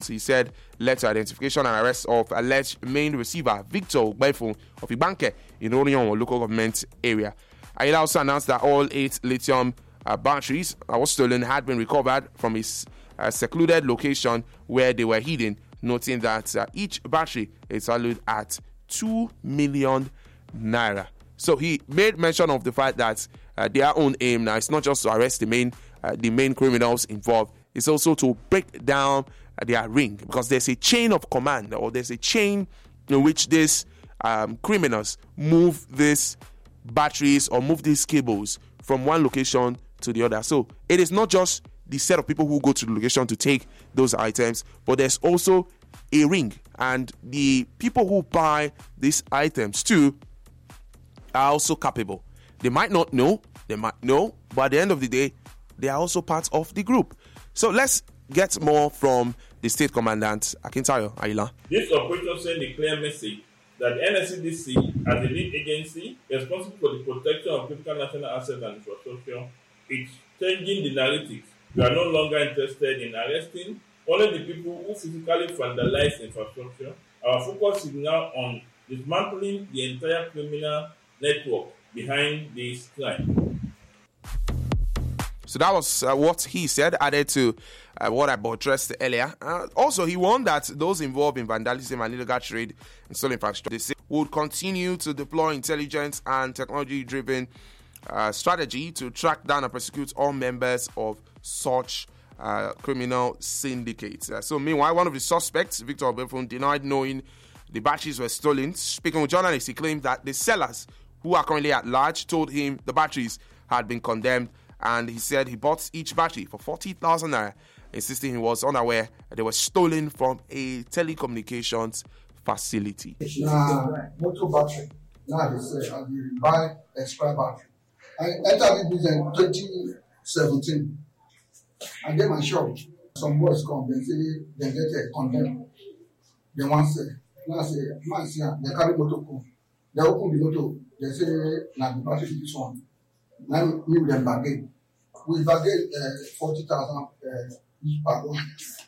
he said, led to identification and arrest of alleged main receiver Victor Ogbefun of Ibanke in Orion local government area. Ayila also announced that all 8 lithium batteries that was stolen had been recovered from his secluded location where they were hidden, noting that each battery is valued at 2 million naira. So he made mention of the fact that their own aim now is not just to arrest the main criminals involved, it's also to break down their ring, because there's a chain of command, or there's a chain in which these criminals move these batteries or move these cables from one location to the other. So it is not just the set of people who go to the location to take those items, but there's also a ring, and the people who buy these items too are also capable. They might not know, they might know, but at the end of the day, they are also part of the group. So let's get more from the State Commandant, Akintayo Ayila. This operation sends a clear message that NSCDC, as a lead agency responsible for the protection of critical national assets and infrastructure, is changing the narrative. We are no longer interested in arresting only the people who physically vandalize infrastructure. Our focus is now on dismantling the entire criminal network behind this crime. So that was what he said, added to what I addressed earlier. Also, he warned that those involved in vandalism and illegal trade in stolen infrastructure would continue to deploy intelligence and technology-driven strategy to track down and prosecute all members of such criminal syndicates. So meanwhile, one of the suspects, Victor Ogbefun, denied knowing the batteries were stolen. Speaking with journalists, he claimed that the sellers, who are currently at large, told him the batteries had been condemned, and he said he bought each battery for 40,000 naira, insisting he was unaware that they were stolen from a telecommunications facility. Motor battery. Now they say, and you buy extra battery. I entered this in 2017. I get my shop. Some boys come, they say they get a condemn. They want to say, now I say, man, see, they carry motor come. They open the motor, they say, now the battery is this one. Now we them bargain. We bargain 40,000 each per one.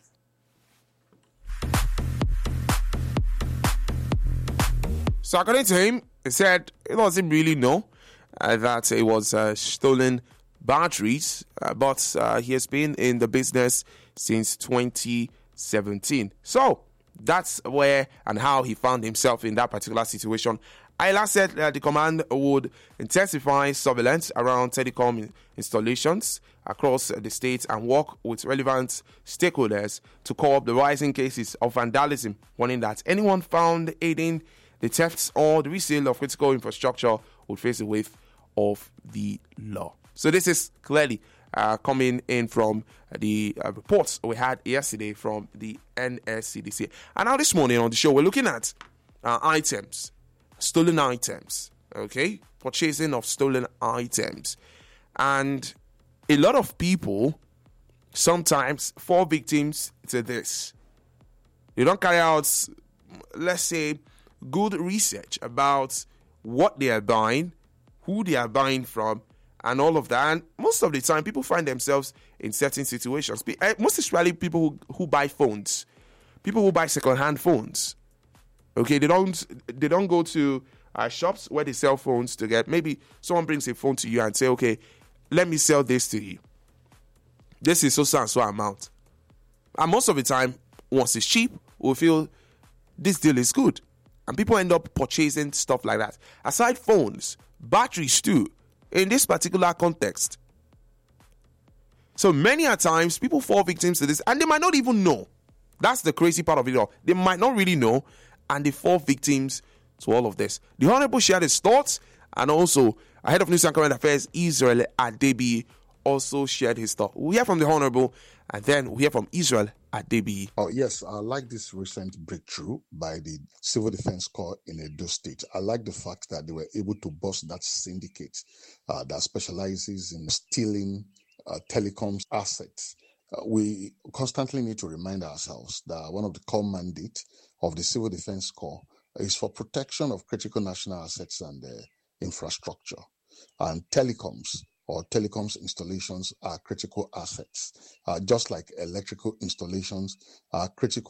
So according to him, he said he doesn't really know that it was stolen batteries, but he has been in the business since 2017. So that's where and how he found himself in that particular situation. Ayila said that the command would intensify surveillance around telecom installations across the state and work with relevant stakeholders to curb the rising cases of vandalism, warning that anyone found aiding the thefts or the resale of critical infrastructure would face the weight of the law. So this is clearly coming in from the reports we had yesterday from the NSCDC. And now this morning on the show, we're looking at items. Stolen items, okay? Purchasing of stolen items. And a lot of people sometimes fall victims to this. They don't carry out, let's say, good research about what they are buying, who they are buying from, and all of that. And most of the time, people find themselves in certain situations. Most especially people who buy phones. People who buy second-hand phones. Okay, they don't go to shops where they sell phones to get, maybe someone brings a phone to you and say, okay, let me sell this to you. This is so and so amount. And most of the time, once it's cheap, we'll feel this deal is good. And people end up purchasing stuff like that. Aside phones, batteries too, in this particular context. So many a times, people fall victims to this, and they might not even know. That's the crazy part of it all. They might not really know, and they fall victims to all of this. The Honorable shared his thoughts, and also, ahead of News and Current Affairs, Israel Adebi also shared his thoughts. We'll hear from the Honorable, and then we'll hear from Israel Adebi. Oh, yes, I like this recent breakthrough by the Civil Defense Corps in Edo State. I like the fact that they were able to bust that syndicate that specializes in stealing telecoms assets. We constantly need to remind ourselves that one of the core mandates of the Civil Defense Corps is for protection of critical national assets and infrastructure. And telecoms or telecoms installations are critical assets, just like electrical installations are critical